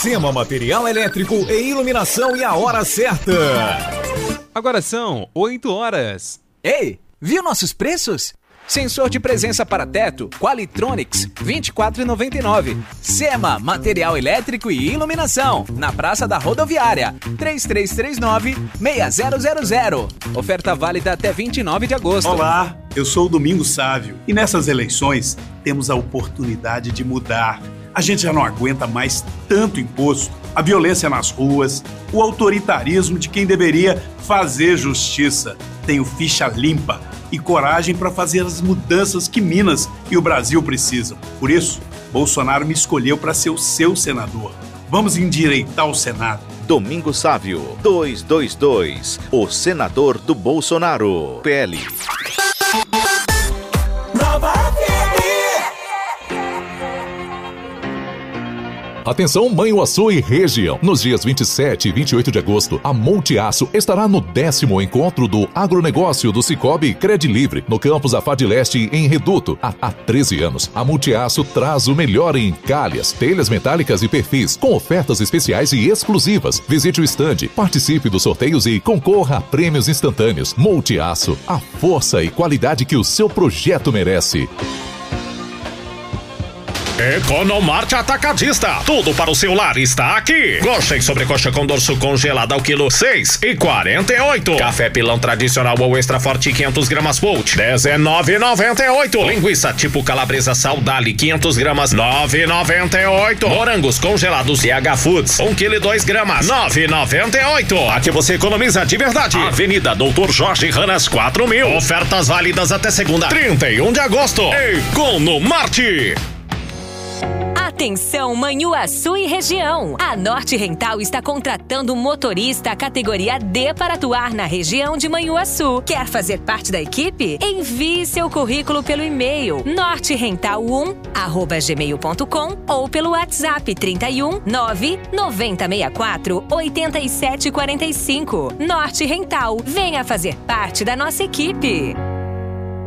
SEMA Material Elétrico e Iluminação e a hora certa. Agora são 8 horas. Ei, viu nossos preços? Sensor de presença para teto, Qualitronics, R$ 24,99. SEMA, Material Elétrico e Iluminação, na Praça da Rodoviária, 3339-6000. Oferta válida até 29 de agosto. Olá, eu sou o Domingos Sávio e nessas eleições temos a oportunidade de mudar. A gente já não aguenta mais tanto imposto, a violência nas ruas, o autoritarismo de quem deveria fazer justiça. Tenho ficha limpa e coragem para fazer as mudanças que Minas e o Brasil precisam. Por isso, Bolsonaro me escolheu para ser o seu senador. Vamos endireitar o Senado. Domingos Sávio, 222, o senador do Bolsonaro. PL. Atenção, Manhuaçu e região. Nos dias 27 e 28 de agosto, a Multiaço estará no 10º encontro do agronegócio do Cicobi Cred Livre, no campus Afad Leste, em Reduto. Há 13 anos, a Multiaço traz o melhor em calhas, telhas metálicas e perfis, com ofertas especiais e exclusivas. Visite o estande, participe dos sorteios e concorra a prêmios instantâneos. Multiaço, a força e qualidade que o seu projeto merece. Economarte Atacadista. Tudo para o seu lar está aqui. Coxa e sobrecoxa com dorso congelado ao quilo 6,48. Café pilão tradicional ou extra forte 500 gramas Volt 19,98. Linguiça tipo calabresa Saudale 500 gramas 9,98. Morangos congelados CH Foods 1 kg 2 gramas 9,98. Aqui você economiza de verdade. Avenida Doutor Jorge Ranas 4000. Ofertas válidas até segunda 31 de agosto. Economarte. Atenção, Manhuaçu e região. A Norte Rental está contratando um motorista categoria D para atuar na região de Manhuaçu. Quer fazer parte da equipe? Envie seu currículo pelo e-mail norterental1@gmail.com ou pelo WhatsApp 31 99064 8745. Norte Rental, venha fazer parte da nossa equipe.